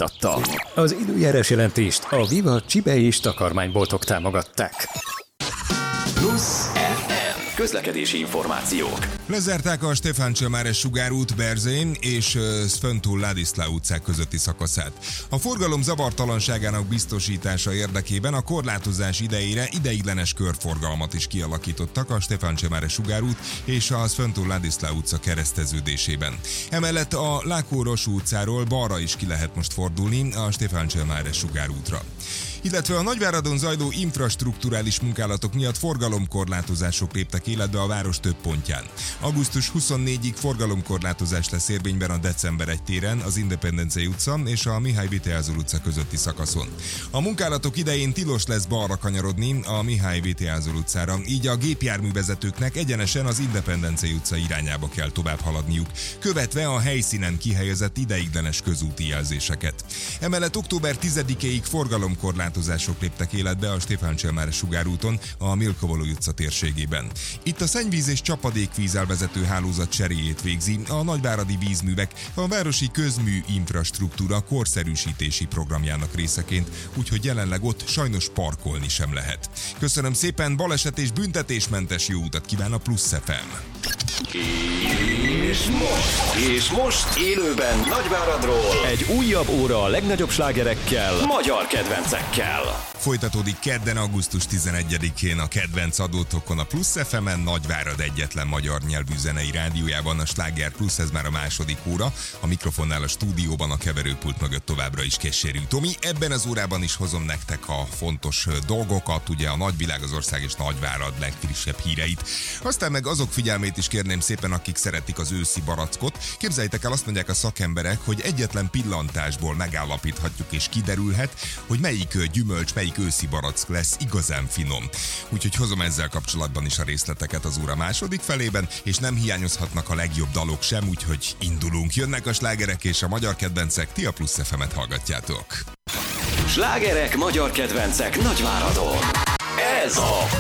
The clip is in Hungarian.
szolgáltatta. Az időjárás jelentést a Viva Csibe és takarmányboltok támogatták. Plusz FM. Közlekedési információk. Lezárták a Stefán Cselmáres sugárút, Berzén és Sföntúl Ladiszló utcák közötti szakaszát. A forgalom zavartalanságának biztosítása érdekében a korlátozás idejére ideiglenes körforgalmat is kialakítottak a Stefán Cselmáres sugárút és a Sföntúl Ladiszló utca kereszteződésében. Emellett a Lákó-Rosú utcáról balra is ki lehet most fordulni a Stefán Cselmáres sugárútra. Illetve a Nagyváradon zajló infrastrukturális munkálatok miatt forgalomkorlátozások léptek életbe a város több pontján. Augusztus 24-ig forgalomkorlátozás lesz érvényben a December 1 téren, az Independencia utca és a Mihály Vitéázul utca közötti szakaszon. A munkálatok idején tilos lesz balra kanyarodni a Mihály Vitéázul utcára, így a gépjárművezetőknek egyenesen az Independencia utca irányába kell tovább haladniuk, követve a helyszínen kihelyezett ideiglenes közúti jelzéseket. Emellett október 10-ig forgalomkorlátozások léptek életbe a Stefán Cselmáres sugárúton, a Milkovoló utca térségében. Itt a szennyvíz és csapadékvíz elvezető hálózat cseréjét végzi a Nagyváradi Vízművek a városi közmű infrastruktúra korszerűsítési programjának részeként, úgyhogy jelenleg ott sajnos parkolni sem lehet. Köszönöm szépen, baleset és büntetésmentes jó utat kíván a Plusz FM. És most élőben Nagyváradról egy újabb óra a legnagyobb slágerekkel, magyar kedvencekkel. Folytatódik kedden, augusztus 11-én a kedvenc adótokon a Plusz FM-en, Nagyvárad egyetlen magyar nyelvű zenei rádiójában a Sláger Plusz, ez már a második óra. A mikrofonnál a stúdióban, a keverőpult mögött továbbra is Kessérű Tomi. Ebben az órában is hozom nektek a fontos dolgokat, ugye a nagyvilág, az ország és Nagyvárad legfrissebb híreit. Aztán meg azok figyelmét is kérném szépen, akik szeretik az őszi barackot. Képzeljétek el, azt mondják a szakemberek, hogy egyetlen pillantásból megállapíthatjuk és kiderülhet, hogy melyik gyümölcs, melyik őszi barack lesz igazán finom. Úgyhogy hozom ezzel kapcsolatban is a részleteket az óra második felében, és nem hiányozhatnak a legjobb dalok sem, úgyhogy indulunk. Jönnek a slágerek és a magyar kedvencek, ti a Plusz FM-et hallgatjátok. Slágerek, magyar kedvencek Nagyváradon. Ez a